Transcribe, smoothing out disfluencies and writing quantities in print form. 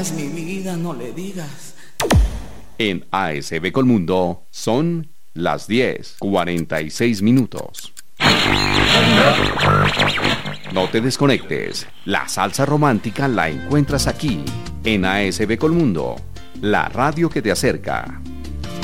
digas, mi vida, no le digas. En ASB Colmundo son las 10:46. No te desconectes, la salsa romántica la encuentras aquí, en ASB Colmundo, la radio que te acerca.